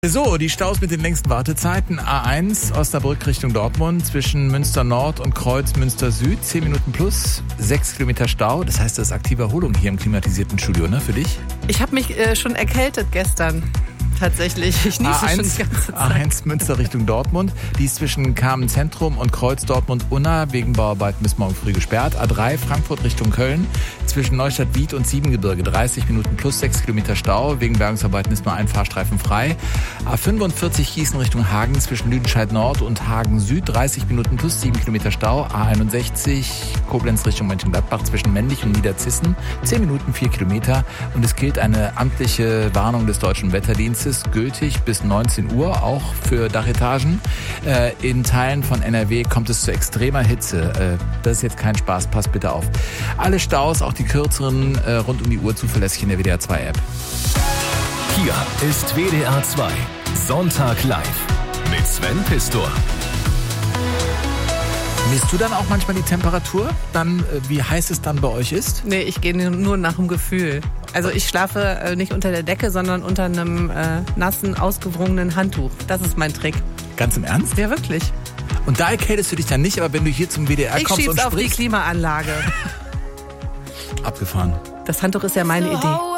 So, die Staus mit den längsten Wartezeiten. A1 Osnabrück Richtung Dortmund zwischen Münster Nord und Kreuz Münster Süd. 10 Minuten plus, 6 Kilometer Stau. Das heißt, das ist aktive Erholung hier im klimatisierten Studio, ne, für dich? Ich habe mich schon erkältet gestern. Tatsächlich. Ich niese schon die ganze Zeit. A1 Münster Richtung Dortmund. Die ist zwischen Kamen Zentrum und Kreuz Dortmund-Unna wegen Bauarbeiten bis morgen früh gesperrt. A3 Frankfurt Richtung Köln. Zwischen Neustadt-Wied und Siebengebirge 30 Minuten plus 6 Kilometer Stau. Wegen Bergungsarbeiten ist nur ein Fahrstreifen frei. A45 Gießen Richtung Hagen zwischen Lüdenscheid Nord und Hagen Süd 30 Minuten plus 7 Kilometer Stau. A61 Koblenz Richtung Mönchengladbach zwischen Männlich und Niederzissen 10 Minuten 4 Kilometer. Und es gilt eine amtliche Warnung des Deutschen Wetterdienstes, gültig bis 19 Uhr, auch für Dachetagen. In Teilen von NRW kommt es zu extremer Hitze. Das ist jetzt kein Spaß, passt bitte auf. Alle Staus, auch die kürzeren, rund um die Uhr zuverlässig in der WDR 2 App. Hier ist WDR 2 Sonntag live mit Sven Pistor. Misst du dann auch manchmal die Temperatur? Dann, wie heiß es dann bei euch ist? Nee, ich gehe nur nach dem Gefühl. Also ich schlafe nicht unter der Decke, sondern unter einem nassen, ausgewrungenen Handtuch. Das ist mein Trick. Ganz im Ernst? Ja, wirklich. Und da erkältest du dich dann nicht, aber wenn du hier zum WDR kommst und schieb's auf die sprichst... Klimaanlage. Abgefahren. Das Handtuch ist ja meine Idee.